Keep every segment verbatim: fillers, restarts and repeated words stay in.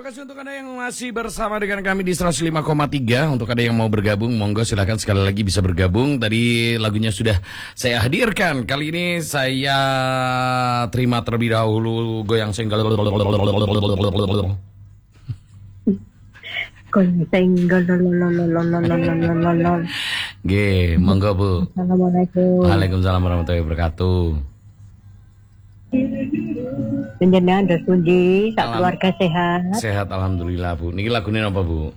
kasih untuk Anda yang masih bersama dengan kami di seratus lima koma tiga. Untuk Anda yang mau bergabung, monggo silakan sekali lagi bisa bergabung. Tadi lagunya sudah saya hadirkan. Kali ini saya terima terlebih dahulu goyang single. Goyang single. Ge, monggo Bu. Assalamualaikum. Waalaikumsalam warahmatullahi wabarakatuh. Penjenengan dos pundi, sak keluarga sehat. Sehat alhamdulillah Bu. Niki lagune apa Bu?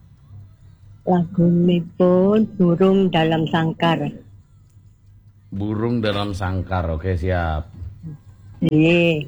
Lagunipun Burung Dalam Sangkar. Burung dalam sangkar. Oke, siap. Nggih.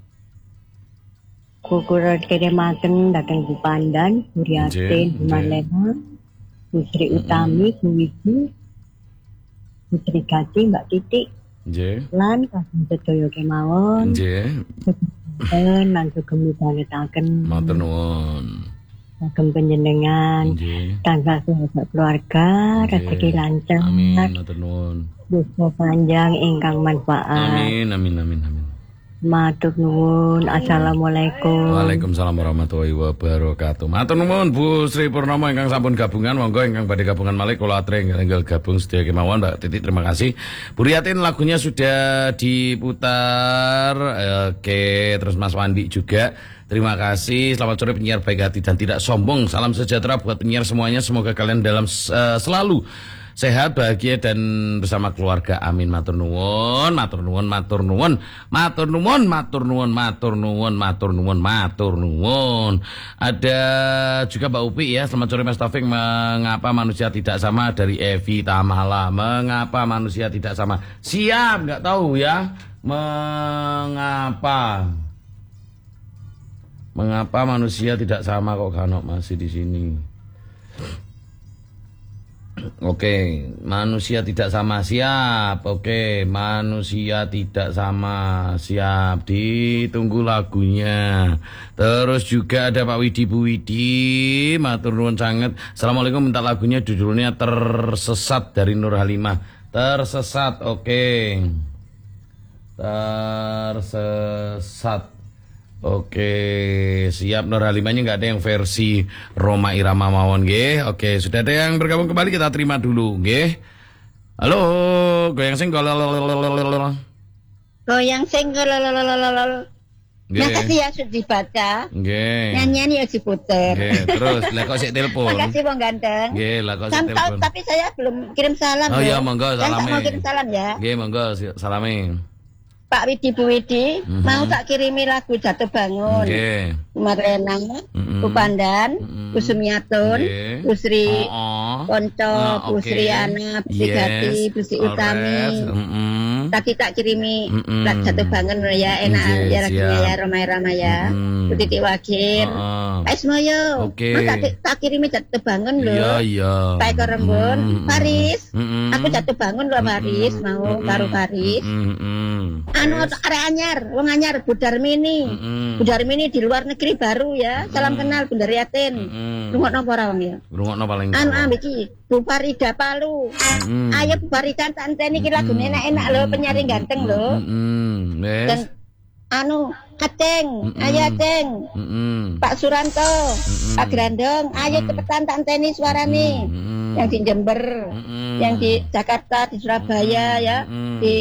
Kukuran kirimaken dhateng Bu Pandan, Bu Riatin, Bu Marlena, Bu Sri Utami, Bu Widi, Bu Sri Gati, Mbak Titik. Nggih. Lan kagem sedaya kemawon. Nggih. Lan sugeng midhangetaken. Matur nuwun. Kagem panjenengan. Nggih. Tansah sehat keluarga, rezeki lancar. Amin, matur nuwun. Usia panjang ingkang manfaat. Amin, amin, amin, amin. Matur nuwun. Assalamualaikum. Waalaikumsalam warahmatullahi wabarakatuh. Matur nuwun Bu Sri Purnomo ingkang sampun gabungan, monggo ingkang badhe gabungan malih kula atring enggal gabung sedaya kemawon Mbak Titi, terima kasih. Bu Riatin lagunya sudah diputar. Oke, terus Mas Wandi juga. Terima kasih. Selamat sore penyiar baik hati dan tidak sombong. Salam sejahtera buat penyiar semuanya. Semoga kalian dalam uh, selalu sehat, bahagia dan bersama keluarga. Amin. Matur nuwun, matur nuwun, matur nuwun, matur nuwun, matur nuwun, matur nuwun, matur nuwun, matur nuwun. Ada juga Mbak Upi ya. Selamat sore Mas Taufik. Mengapa manusia tidak sama, dari Evi Tamala. Mengapa manusia tidak sama? Siap, nggak tahu ya. Mengapa? Mengapa manusia tidak sama kok Kanok masih di sini? Oke, manusia tidak sama, siap. Oke, manusia tidak sama, siap. Ditunggu lagunya. Terus juga ada Pak Widi, Bu Widi, matur nuwun sangat. Assalamualaikum, minta lagunya, judulnya Tersesat dari Nur Halimah. Tersesat, oke. Tersesat. Oke, siap. Nur Halimahnya nggak ada yang versi Roma Irama mawon, nggih. Oke, sudah ada yang bergabung kembali, kita terima dulu, nggih. Halo, goyang singgol. Goyang singgol. Makasih ya sudah dibaca. Nggih. Nyanyian ya diputer. Nggih, terus lah kok sik telepon. Makasih Bang Ganteng. Nggih, lah kok sik telepon. Tapi saya belum kirim salam. Oh iya, monggo salame. Saya mau kirim salam ya. Nggih, monggo salame. Pak Widi, Bu Widi, mm-hmm. mau tak kirimi lagu Jatuh Bangun. Okay. Marlena, mm-hmm. Bu Pandan, mm-hmm. Bu Sumiatun, okay. Bu Sri oh, oh. Ponco, oh, okay. Bu Sri Ana, Bu Sri Gati, yes. Bu Sri Utami. Mm-hmm. Tadi tak kirimi mm-hmm. lagu Jatuh Bangun ya, enak yes, ya lagunya ya, Roma-Roma ya. Mm-hmm. Bu Titi Wakir, oh, oh. Pak Ismoyo, okay. mau tak, tak kirimi Jatuh Bangun loh. Iya, iya. Pak Eko Rembun, mm-hmm. Paris, mm-hmm. aku Jatuh Bangun loh Paris, mm-hmm. mau mm-hmm. karo Paris. Mm-hmm. Anu arek anyar, wong anyar Bu Darmini. Mm-hmm. Bu Darmini di luar negeri baru ya. Salam mm-hmm. kenal Bunda Riatin. Mm-hmm. Rungokno apa ora wong ya? Rungokno paling. Anu ambek iki Bu Farida Palu. Mm-hmm. Ayo Bu Farida tak anteni iki lagune enak-enak lho, penyanyi ganteng lho. Mm-hmm. Yes. Dan anu Aceng, mm-hmm. ayo Aceng. Mm-hmm. Pak Suranto, mm-hmm. Pak Grandong, ayo mm-hmm. cepetan tak anteni suarane. Mm-hmm. Yang di Jember, mm-hmm. yang di Jakarta, di Surabaya ya, mm-hmm. di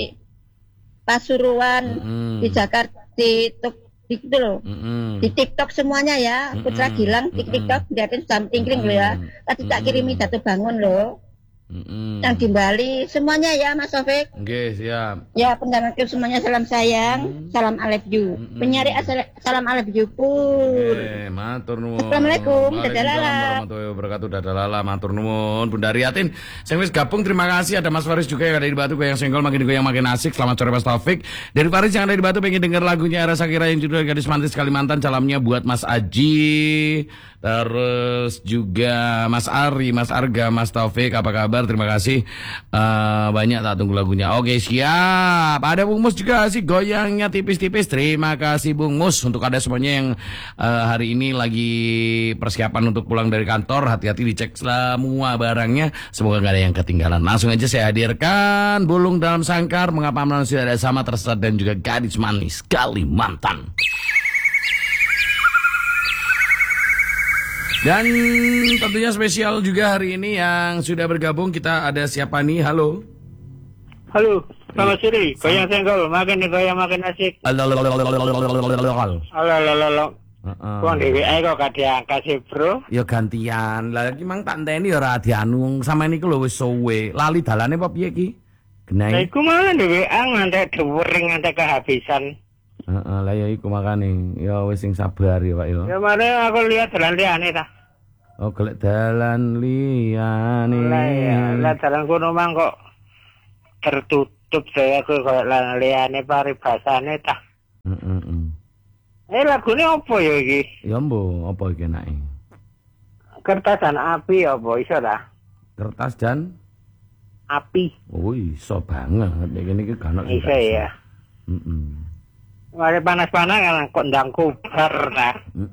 Pasuruan, mm-hmm. di Jakarta, di di itu loh, mm-hmm. di TikTok semuanya ya, Putra mm-hmm. Gilang, di TikTok, lihatin samping-samping loh ya. Tadi tak kirimi Jatuh Bangun loh. Mm-hmm. Yang di Bali semuanya ya Mas Taufik. Oke, okay, siap. Ya, pendengar semuanya salam sayang, mm-hmm. salam I love you. Mm-hmm. Penyari asal salam I love you pur. Oke, matur nuwun. Assalamualaikum, dadalala. Warahmatullahi wabarakatuh, dadalala, matur nuwun. Bunda Riatin, sing wis gabung terima kasih. Ada Mas Faris juga yang ada di Batu, goyang senggol makin goyang makin asik. Selamat sore Mas Taufik. Dari Faris yang ada di Batu pengen denger lagunya Era Sakira yang judulnya Gadis Mantis Kalimantan, salamnya buat Mas Aji. Terus juga Mas Ari, Mas Arga, Mas Taufik, apa kabar? Terima kasih. Uh, banyak tak tunggu lagunya. Oke, siap. Ada Bung Mus juga sih goyangnya tipis-tipis. Terima kasih Bung Mus. Untuk ada semuanya yang uh, hari ini lagi persiapan untuk pulang dari kantor, hati-hati dicek semua barangnya. Semoga gak ada yang ketinggalan. Langsung aja saya hadirkan Burung Dalam Sangkar, Mengapa Manusia Tidak Sama, Tersesat, dan juga Gadis Manis Kalimantan. Dan tentunya spesial juga hari ini yang sudah bergabung. Kita ada siapa nih? Halo. Halo, selamat sore. Goyang senggol, makin nih goyang makin asik. Alalalalalala. Wong dhewe ae kok gak diangkat sih, Bro. Ya gantian. Lah iki mang tak enteni ya ora dianu. Sampeyan iki lho wis suwe. Lali dalane apa piye iki? Lah Genai. iku malah dhewe ngantek dhuwur ngantek kehabisan. Heeh, lah ya iku makane. Ya wis sing sabar ya, Pak ya. Ya mare aku lihat dalan liyane ta. Oh, golek dalan liyane. Lah ya, lah dalan kono mang kok tertutup saya aku kok dalan liyane paribasane ta. Heeh, heeh. Eh lagune opo ya iki? Ya mbo, apa iki enake? Kertas dan api apa iso ta? Kertas dan Api. oh iso banget. Iki niki gak ono. Iso ya. Heeh. Mare panas-panas kan kok ndang kubar ta.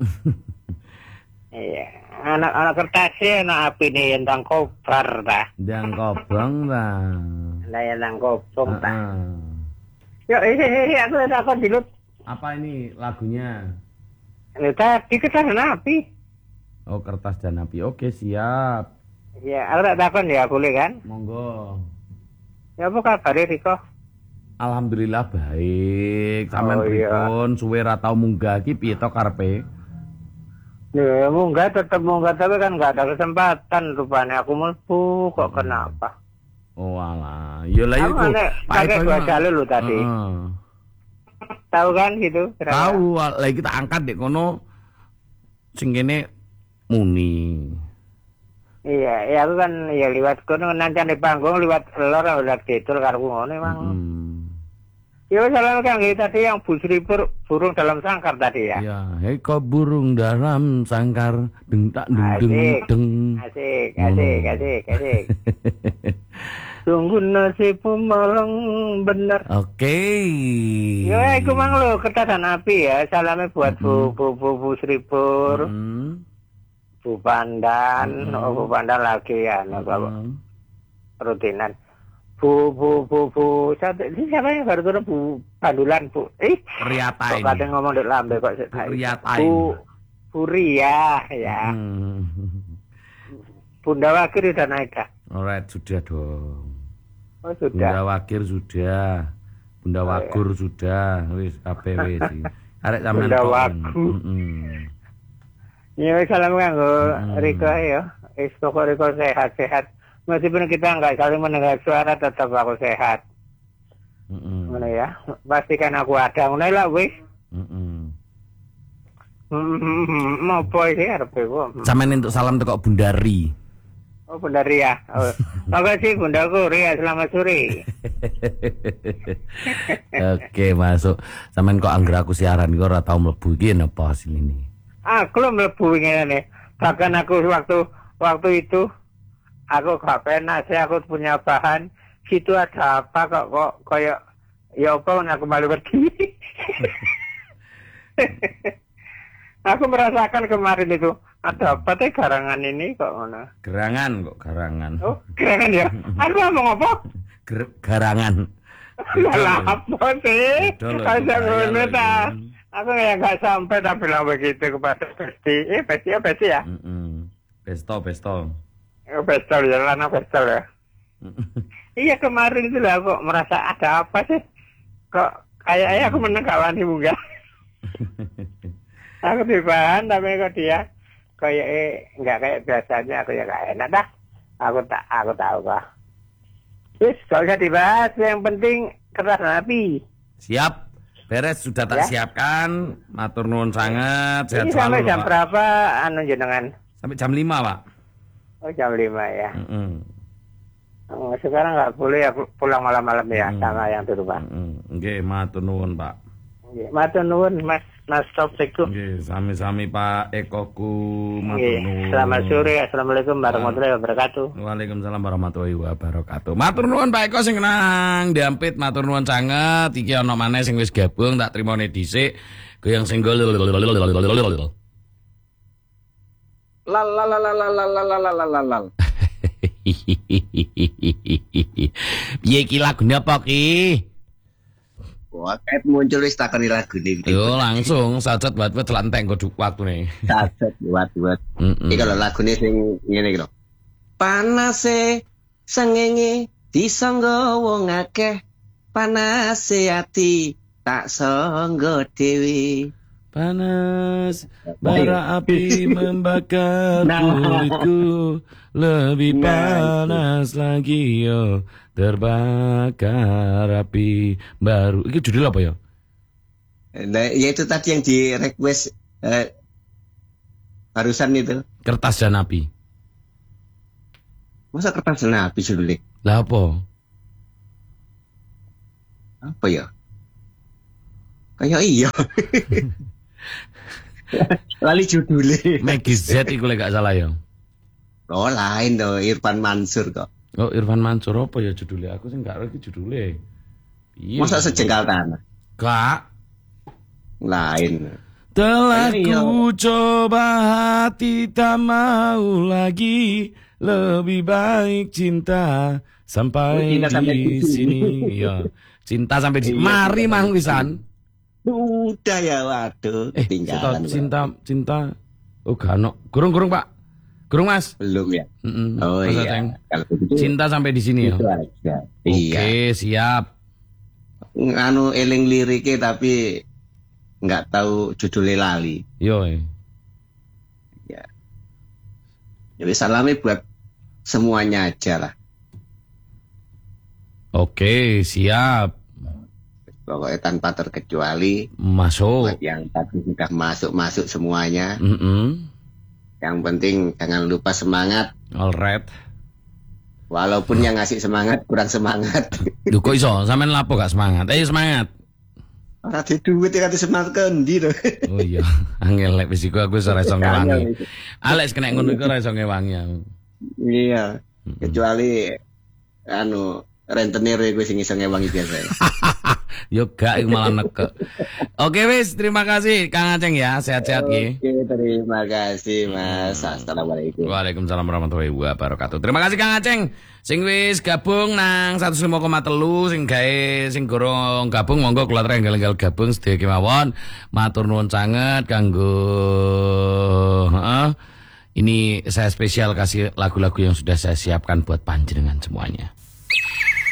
Iya, anak-anak kertasnya anak api nih yang ndang kubar ta. Ndang kobong ta. Lah yang ndang kobong ta. Heeh. Yo eh aku takon dilut. Apa ini lagunya? Lha tadi kertas dan api. Oh, kertas dan api. Oke, siap. Iya, aku tak takon ya boleh kan? Monggo. Ya apa kabar Riko? Alhamdulillah baik. Sampeyan Oh, iya. pripun suwe ra tau munggah iki piye to karepe? Ya munggah tetep munggah tapi kan nggak ada kesempatan rupanya aku mlebu kok kenapa? Oh alah. Ya lah Aku iku. nek pakai dua jalur lu tadi. Heeh. Tahu kan gitu? kira-kira? Tahu, lagi kita angkat dek kono sing kene muni. Iya, ya aku kan ya liwat kono nancan di panggung liwat lor udah ditul karo ngono emang. Hmm. Ya salam kan tadi yang busripur burung dalam sangkar tadi ya. Ya, heko burung dalam sangkar deng tak deng deng Asik. deng. Asik, asik, asik, asik. Sungguh nasibmu malang bener. Oke. Ya, iku mang lo kertas dan api ya. Salamnya buat Bu Bu Bu Bu Sripur, Hmm. Bu Pandan, oh Bu Pandan lagi ya, nah, Hmm. rutinan. Bu Bu Bu Bu, satu ini siapa yang baru turun Bu Pandulan Bu? Eh, Riata kok ini. kadang ngomong di lambe kok. Bu Riata Bu Bu Ria ya. Hmm. Bunda Wakir udah naik dah. Alright, sudah dong. Oh Bunda sudah. Wakir sudah. Bunda Oh, Wagur sudah. Wis kabeh wis. Arek sampean Bunda kok. Wagur. Heeh. Ya salam kanggo Hmm. Riko ya. Wis pokok Riko sehat-sehat. Meskipun kita nggak saling mendengar suara tetap aku sehat. Heeh. Ngono ya. Pastikan aku ada ngono lah wis. Heeh. Hmm, mau boy sih arep kok. Sampeyan entuk salam teko Bunda Ri. Oh Bunda Ria. Oh. Makasih Bundaku Ria, selamat sore. Oke, masuk. Sampeyan kok angger aku siaran kok ora tau mlebu iki napa asline? Aku lo mlebu ngene. Bahkan aku waktu waktu itu aku gak pernah sih aku punya bahan. Situ ada apa kok kok kayak ya apa aku malu pergi. Aku merasakan kemarin itu ada apa teh garangan ini kok ngono. Gerangan kok garangan. Oh, garangan ya. Aku ngomong apa? Ger- garangan. Lah apa sih? Beda loh, Kayak ngono bahaya ta. loh. Aku kayak nggak sampai tak bilang begitu kepada Besti. Eh, Besti ya, Besti ya. Heeh. Besto, besto. Oh, Bestol ya, Lana Bestol ya. Iya kemarin itu lah kok merasa ada apa sih? Kok kayaknya aku menang kawan ibu enggak? Aku di bahan tapi kok dia kayak eh enggak kayak biasanya aku ya enggak enak dah. Aku tak aku tahu kok. Wis, gak usah dibahas, yang penting kertas dan api. Siap. Beres sudah tak Ya. siapkan. Matur nuwun sangat. Sehat Ini selalu, sampai jam Pak. berapa anu jenengan? Sampai jam lima, Pak. Oh jam lima ya. Heeh. Oh, sekarang nggak boleh ya pulang malam-malam ya Hmm. sama yang di rumah. Heeh. Nggih, matur nuwun, Pak. Nggih, matur nuwun Mas Mas Topikku. Nggih, sami-sami Pak Ekoku. Matur Nggih, nuwun. selamat sore. Assalamualaikum warahmatullahi wabarakatuh. Waalaikumsalam warahmatullahi wabarakatuh. Matur nuwun Pak Eko sing nang diampit, matur nuwun sanget. Iki ana maneh sing wis gabung tak trimone dhisik. Goyang senggol. Lal lal lal lal lal lal lal lal lal. Piye iki lagune apa ki? Wah, kayak muncul wis takoni lagu nih. Yo langsung sajat buat buat lanteng kok waktu nih. Sajat buat buat. Iki kalau lagu nih sing ngene iki lho. Panase sengenge disangga wong akeh, panase ati tak sangga dhewe. Panas bara api membakar kulitku, lebih panas lagi yo terbakar api baru. Ini judul apa ya? Nah, ya itu tadi yang di request eh, barusan itu. Kertas dan api. Masa kertas dan api judulnya? Lah apa? Apa ya? Kayak iya. Lali judulnya. Maggie Z iku lek gak salah ya. Oh lain dong, Irfan Mansur kok. Oh Irfan Mansur apa ya judulnya? Aku sih gak ngerti judulnya. Iya. Masa sejengkal tanah? Gak. Lain. Telah ku coba hati tak mau lagi, lebih baik cinta sampai oh, di sini. Ya. Cinta sampai di sini. Mari Mang Wisan. Udah ya, waduh, eh, ketinggalan. Cinta, cinta, oh gano, gurung-gurung Pak, gurung Mas. Belum ya. Mm-mm. Oh Mas iya. Kalau begitu, cinta sampai di sini ya. Aja. Oke, iya. Siap. Anu eling liriknya tapi nggak tahu judulnya lali. Yo. Eh. Ya. Jadi salami buat semuanya aja lah. Oke, siap. Pokoknya tanpa terkecuali masuk. Buat yang tadi sudah masuk-masuk semuanya. Mm-mm. Yang penting jangan lupa semangat. Alright. Walaupun yang ngasih semangat kurang semangat. Duh kok iso, sampean lapo gak semangat? Ayo semangat. Ora di duit ya semangat kendi to. Oh iya, angel lek wis iku aku ora iso ngewangi. Alex kena ngono iku ora iso ngewangi aku. Iya. Kecuali anu rentenir gue sing iso ngewangi biasa. Yo gak iku malah neke. Oke wis, terima kasih Kang Aceng ya, sehat-sehat nggih. Oke, terima kasih Mas. Assalamualaikum. Waalaikumsalam warahmatullahi wabarakatuh. Terima kasih Kang Aceng sing wis gabung nang seratus lima koma tiga sing gawe sing gorong gabung monggo kula enggal-enggal gabung sedaya kemawon. Matur nuwun sanget kanggo heeh. Ini saya spesial kasih lagu-lagu yang sudah saya siapkan buat panjenengan semuanya.